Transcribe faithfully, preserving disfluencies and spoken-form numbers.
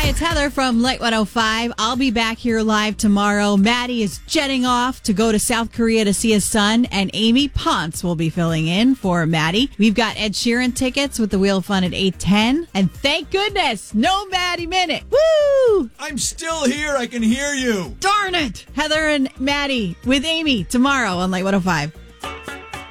it's Heather from Light one oh five. I'll be back here live tomorrow. Maddie is jetting off to go to South Korea to see his son, and Amy Ponce will be filling in for Maddie. We've got Ed Sheeran tickets with the Wheel of Fun at eight ten, and thank goodness, no Maddie Minute. Woo! I'm still here. I can hear you. Darn it! Heather and Maddie with Amy tomorrow on Light one oh five.